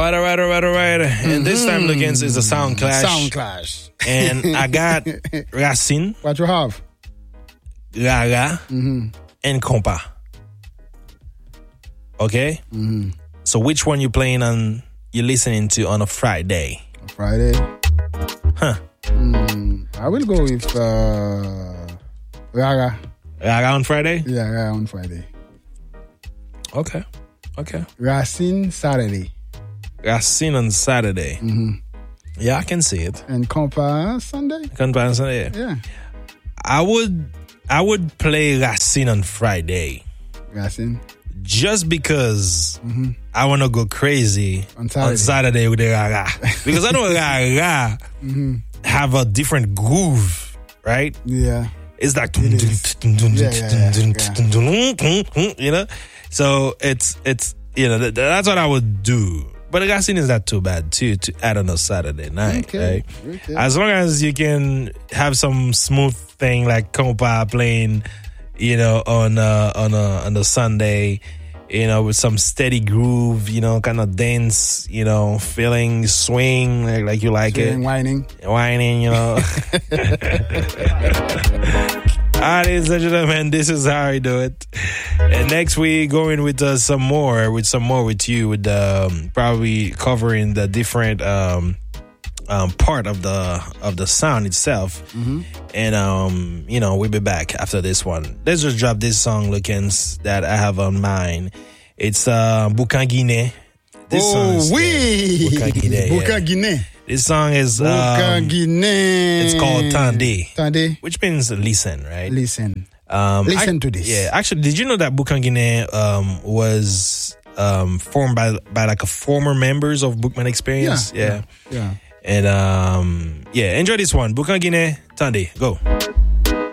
All right. And this time against is a Sound Clash. Sound Clash. And I got Racine. What you have? Gaga. And Compa. Okay? So which one you playing on, you listening to on a Friday? Friday? Huh. I will go with Gaga. Gaga on Friday? Yeah, Gaga on Friday. Okay. Racine Saturday. Racine on Saturday. Yeah, I can see it. And Compa Sunday? Compa on Sunday, yeah. I would play Racine on Friday. Racine? Just because I want to go crazy on Saturday with the Gaga. Because I know Gaga have a different groove, right? Yeah. It's like, you know? So it's that's what I would do. But Racine is not too bad too to add on a Saturday night, right? Okay. As long as you can have some smooth thing like Compa playing, on a Sunday, with some steady groove, kind of dance, feeling swing like you like it, whining, Ladies and gentlemen, this is how I do it. And next week, going with some more with you, with probably covering the different part of the sound itself. And we'll be back after this one. Let's just drop this song, Lookins, that I have on mine. It's Boucan-Guinée. Boucan-Guinée. This song is it's called Tande, which means listen, right? Listen. Listen to this. Yeah, actually, did you know that Boucan-Guinée was formed by like a former members of Bookman Experience? Yeah. And enjoy this one. Boucan-Guinée, Tande, go.